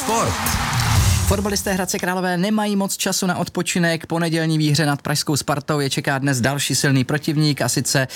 sport. Fotbalisté Hradce Králové nemají moc času na odpočinek. Po nedělní výhře nad pražskou Spartou je čeká dnes další silný protivník, a sice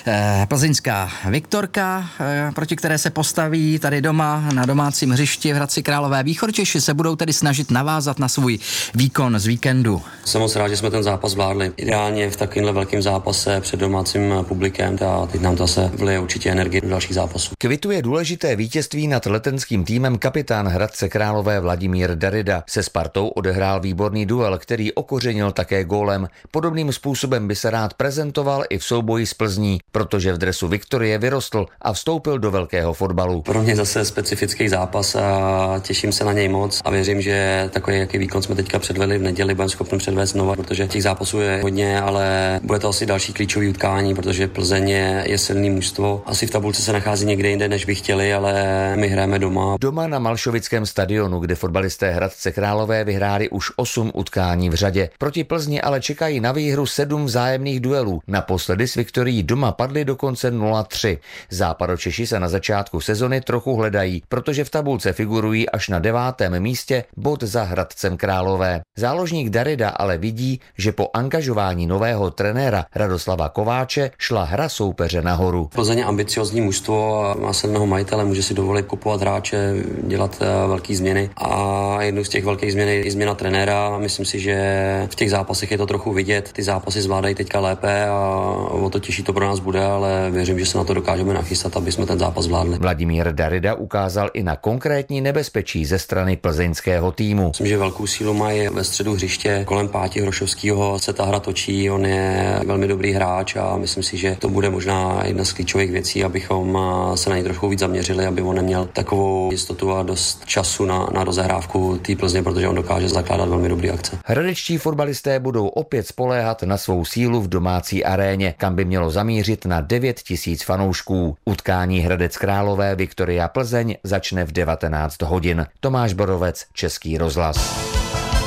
plzeňská Viktorka, proti které se postaví tady doma na domácím hřišti v Hradci Králové. Východčeši se budou tedy snažit navázat na svůj výkon z víkendu. Jsem moc rád, že jsme ten zápas zvládli. Ideálně v takovémhle velkém zápase před domácím publikem a teď nám to zase vlije určitě energii do dalších zápasů. Kvituje důležité vítězství nad letenským týmem kapitán Hradce Králové Vladimír Darida. Se Spartou odehrál výborný duel, který okořenil také gólem. Podobným způsobem by se rád prezentoval i v souboji s Plzní, protože v dresu Viktorie vyrostl a vstoupil do velkého fotbalu. Pro mě zase specifický zápas a těším se na něj moc a věřím, že takový, jaký výkon jsme teďka předvedli v neděli, budeme schopni předvést znova, protože těch zápasů je hodně, ale bude to asi další klíčový utkání, protože Plzeň je silný mužstvo. Asi v tabulce se nachází někde jinde, než by chtěli, ale my hrajeme doma. Doma na Malšovickém stadionu, kde fotbalisté Hradce Králové vyhráli už 8 utkání v řadě. Proti Plzni ale čekají na výhru 7 vzájemných duelů. Naposledy s Viktorií doma padli dokonce 0-3. Západočeši se na začátku sezony trochu hledají, protože v tabulce figurují až na 9. místě, bod za Hradcem Králové. Záložník Darida ale vidí, že po angažování nového trenéra Radoslava Kováče šla hra soupeře nahoru. Plzeň je ambiciozní mužstvo, má silného majitele, může si dovolit kupovat hráče, dělat velké změny a jednou z těch velkých změn je i změna trenéra. Myslím si, že v těch zápasech je to trochu vidět. Ty zápasy zvládají teďka lépe a o to těžší to pro nás bude, ale věřím, že se na to dokážeme nachystat, aby jsme ten zápas zvládli. Vladimír Darida ukázal i na konkrétní nebezpečí ze strany plzeňského týmu. Myslím, že velkou sílu mají ve středu hřiště. Kolem Páti Hrošovského se ta hra točí, on je velmi dobrý hráč a myslím si, že to bude možná jedna z klíčových věcí, abychom se na něj trochu víc zaměřili, aby on neměl takovou jistotu a dost času na rozehrávku té Plzně, protože on dokáže zakládat velmi dobrý akce. Hradečtí fotbalisté budou opět spoléhat na svou sílu v domácí aréně, kam by mělo zamířit na 9 000 fanoušků. Utkání Hradec Králové Viktoria Plzeň začne v 19 hodin. Tomáš Borovec, Český rozhlas.